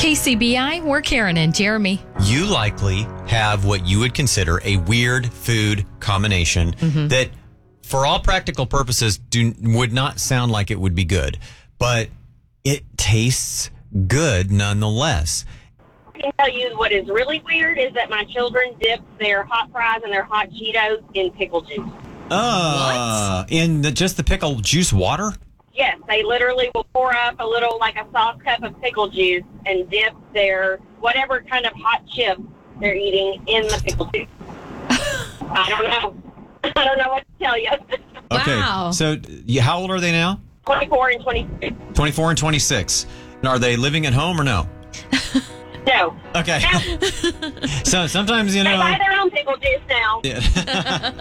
KCBI, we're Karen and Jeremy. You likely have what you would consider a weird food combination that, for all practical purposes, would not sound like it would be good, but it tastes good nonetheless. I can tell you what is really weird is that my children dip their hot fries and their hot Cheetos in pickle juice. In just the pickle juice water? Yes, they literally will pour up a little, like a soft cup of pickle juice and dip their whatever kind of hot chip they're eating in the pickle juice. I don't know. I don't know what to tell you. Okay. Wow. So how old are they now? 24 and 26. 24 and 26. And are they living at home or no? No. Okay. So sometimes, They buy their own pickle juice now. Yeah.